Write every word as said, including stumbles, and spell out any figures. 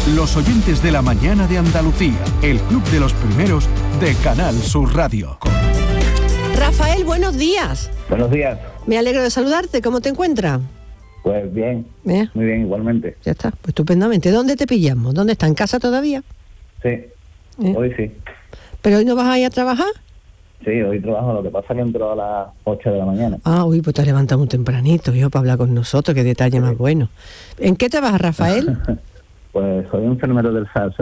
Los oyentes de la mañana de Andalucía, el club de los primeros de Canal Sur Radio. Rafael, buenos días. Buenos días. Me alegro de saludarte. ¿Cómo te encuentras? Pues bien, ¿Eh? muy bien, igualmente. Ya está, pues estupendamente. ¿Dónde te pillamos? ¿Dónde está? ¿En casa todavía? Sí, ¿Eh? hoy sí. ¿Pero hoy no vas a ir a trabajar? Sí, hoy trabajo, lo que pasa es que entro a las ocho de la mañana. Ah, uy, pues te has levantado muy tempranito, yo, para hablar con nosotros, qué detalle sí. Más bueno. ¿En qué te vas, Rafael? Pues soy enfermero del S A R